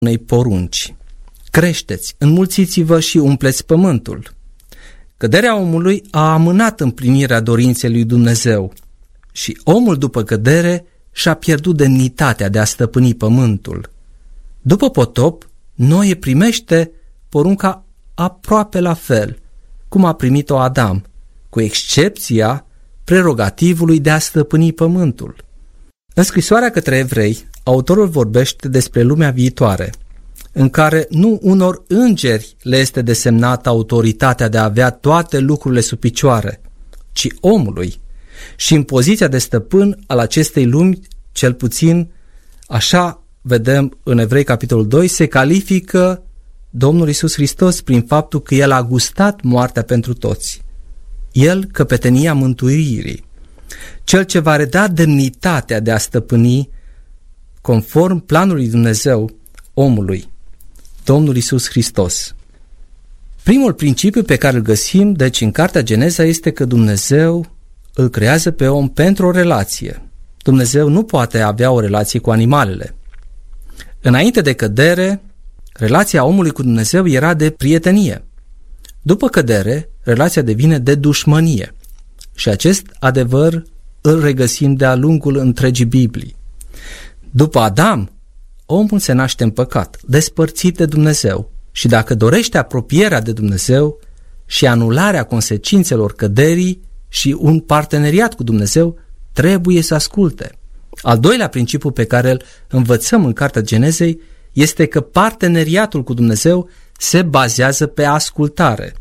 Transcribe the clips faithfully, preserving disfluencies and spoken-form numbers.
unei porunci: creșteți, înmulțiți-vă și umpleți pământul. Căderea omului a amânat împlinirea dorinței lui Dumnezeu și omul după cădere și-a pierdut demnitatea de a stăpâni pământul. După potop, Noe primește porunca aproape la fel cum a primit-o Adam, cu excepția prerogativului de a stăpâni pământul. În scrisoarea către evrei, autorul vorbește despre lumea viitoare, în care nu unor îngeri le este desemnată autoritatea de a avea toate lucrurile sub picioare, ci omului, și în poziția de stăpân al acestei lumi, cel puțin, așa vedem în Evrei capitolul doi, se califică Domnul Iisus Hristos prin faptul că El a gustat moartea pentru toți. El, căpetenia mântuirii, cel ce va reda demnitatea de a stăpâni conform planului Dumnezeu omului, Domnul Iisus Hristos. Primul principiu pe care îl găsim, deci, în cartea Geneza este că Dumnezeu îl creează pe om pentru o relație. Dumnezeu nu poate avea o relație cu animalele. Înainte de cădere, relația omului cu Dumnezeu era de prietenie. După cădere, relația devine de dușmănie. Și acest adevăr îl regăsim de-a lungul întregii Biblii. După Adam, omul se naște în păcat, despărțit de Dumnezeu, și dacă dorește apropierea de Dumnezeu și anularea consecințelor căderii și un parteneriat cu Dumnezeu, trebuie să asculte. Al doilea principiu pe care îl învățăm în cartea Genezei este că parteneriatul cu Dumnezeu se bazează pe ascultare.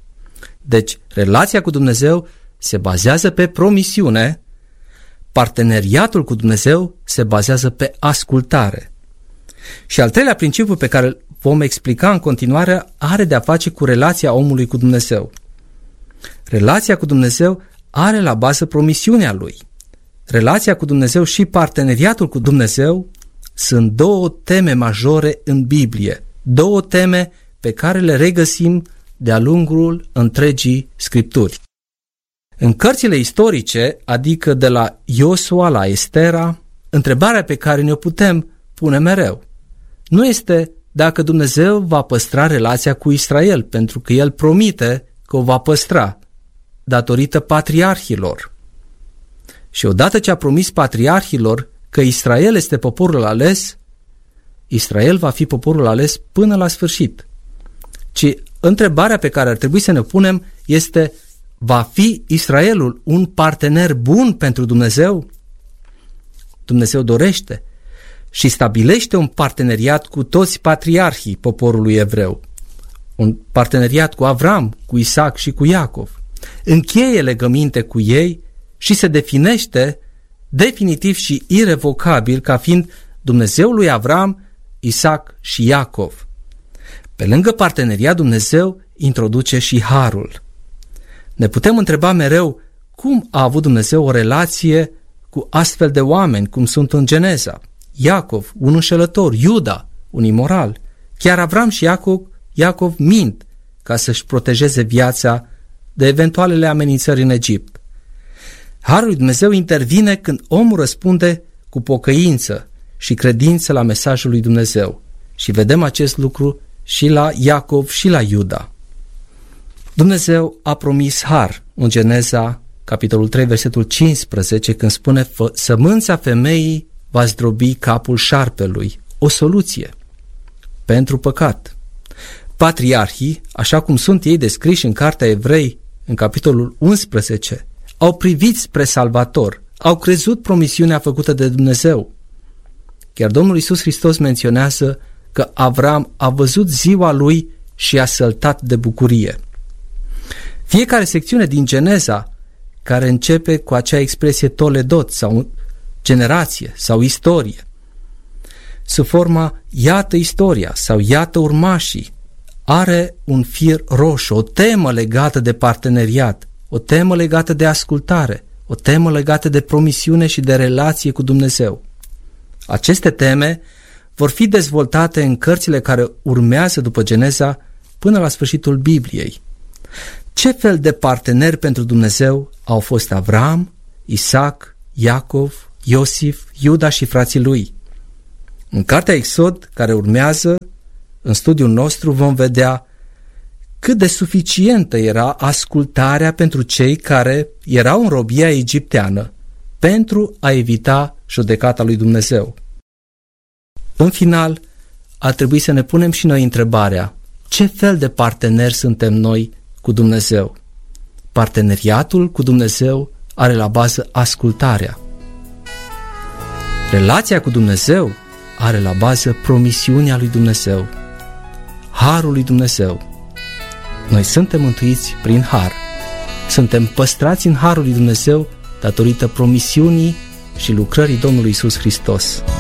Deci, relația cu Dumnezeu se bazează pe promisiune, parteneriatul cu Dumnezeu se bazează pe ascultare. Și al treilea principiu pe care îl vom explica în continuare are de a face cu relația omului cu Dumnezeu. Relația cu Dumnezeu are la bază promisiunea Lui. Relația cu Dumnezeu și parteneriatul cu Dumnezeu sunt două teme majore în Biblie, două teme pe care le regăsim de-a lungul întregii Scripturi. În cărțile istorice, adică de la Iosua la Estera, întrebarea pe care ne-o putem pune mereu nu este dacă Dumnezeu va păstra relația cu Israel, pentru că El promite că o va păstra, datorită patriarhilor. Și odată ce a promis patriarhilor că Israel este poporul ales, Israel va fi poporul ales până la sfârșit. Ci întrebarea pe care ar trebui să ne punem este: va fi Israelul un partener bun pentru Dumnezeu? Dumnezeu dorește și stabilește un parteneriat cu toți patriarhii poporului evreu. Un parteneriat cu Avram, cu Isaac și cu Iacov. Încheie legăminte cu ei și se definește definitiv și irevocabil ca fiind Dumnezeul lui Avram, Isaac și Iacov. Pe lângă parteneriat, Dumnezeu introduce și harul. Ne putem întreba mereu cum a avut Dumnezeu o relație cu astfel de oameni, cum sunt în Geneza. Iacov, un înșelător, Iuda, un imoral. Chiar Avram și Iacov, Iacov mint ca să-și protejeze viața de eventualele amenințări în Egipt. Harul lui Dumnezeu intervine când omul răspunde cu pocăință și credință la mesajul lui Dumnezeu. Și vedem acest lucru și la Iacov și la Iuda. Dumnezeu a promis har în Geneza, capitolul trei, versetul cincisprezece, când spune: sămânța femeii va zdrobi capul șarpelui. O soluție pentru păcat. Patriarhii, așa cum sunt ei descriși în cartea Evrei, în capitolul unsprezece, au privit spre Salvator, au crezut promisiunea făcută de Dumnezeu. Chiar Domnul Iisus Hristos menționează că Avram a văzut ziua lui și a săltat de bucurie. Fiecare secțiune din Geneza, care începe cu acea expresie toledot sau generație sau istorie, sub forma iată istoria sau iată urmașii, are un fir roșu, o temă legată de parteneriat, o temă legată de ascultare, o temă legată de promisiune și de relație cu Dumnezeu. Aceste teme vor fi dezvoltate în cărțile care urmează după Geneza până la sfârșitul Bibliei. Ce fel de parteneri pentru Dumnezeu au fost Avram, Isaac, Iacov, Iosif, Iuda și frații lui? În cartea Exod, care urmează, în studiul nostru vom vedea cât de suficientă era ascultarea pentru cei care erau în robia egipteană pentru a evita judecata lui Dumnezeu. În final, ar trebui să ne punem și noi întrebarea: ce fel de parteneri suntem noi cu Dumnezeu? Parteneriatul cu Dumnezeu are la bază ascultarea. Relația cu Dumnezeu are la bază promisiunea lui Dumnezeu, harul lui Dumnezeu. Noi suntem mântuiți prin har. Suntem păstrați în harul lui Dumnezeu datorită promisiunii și lucrării Domnului Iisus Hristos.